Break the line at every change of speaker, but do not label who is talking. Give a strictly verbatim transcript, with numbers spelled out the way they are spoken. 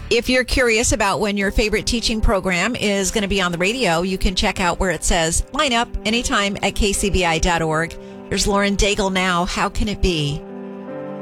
If you're curious about when your favorite teaching program is going to be on the radio, you can check out where it says line up anytime at k c b i dot org. There's Lauren Daigle now. How can it be?